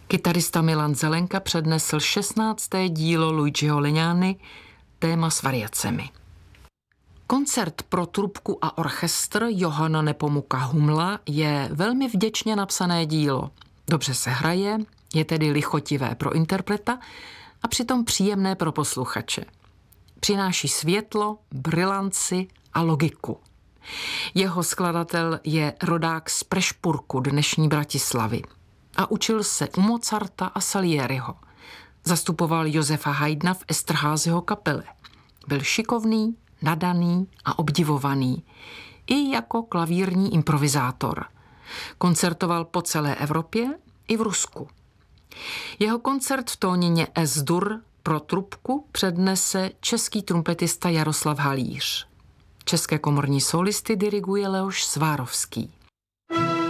Kytarista Milan Zelenka přednesl 16. dílo Luigiho Legnani, téma s variacemi. Koncert pro trubku a orchestr Johana Nepomuka Humla je velmi vděčně napsané dílo. Dobře se hraje, je tedy lichotivé pro interpreta a přitom příjemné pro posluchače. Přináší světlo, brilanci a logiku. Jeho skladatel je rodák z Prešpurku, dnešní Bratislavy. A učil se u Mozarta a Salieriho. Zastupoval Josefa Haydna v Esterházyho kapele. Byl šikovný, nadaný a obdivovaný. I jako klavírní improvizátor. Koncertoval po celé Evropě i v Rusku. Jeho koncert v tónině Es-dur pro trubku přednese český trumpetista Jaroslav Halíř. České komorní solisty diriguje Leoš Svárovský.